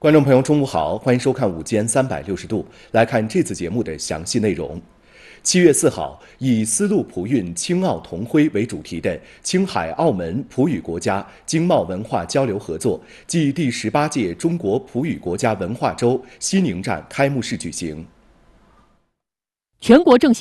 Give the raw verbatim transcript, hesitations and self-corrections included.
观众朋友，中午好，欢迎收看午间三百六十度。来看这次节目的详细内容。七月四号，以丝路普运青澳同辉为主题的青海澳门葡语国家经贸文化交流合作暨第十八届中国葡语国家文化周西宁站开幕式举行。 全国政协